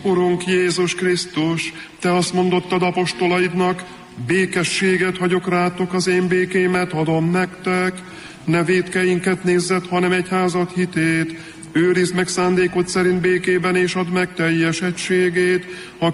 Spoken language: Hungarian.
Urunk Jézus Krisztus, Te azt mondottad apostolaidnak, békességet hagyok rátok, az én békémet adom nektek. Ne vétkeinket nézzed, hanem egyházad hitét. Őrizd meg szándékod szerint békében, és add meg teljes egységét,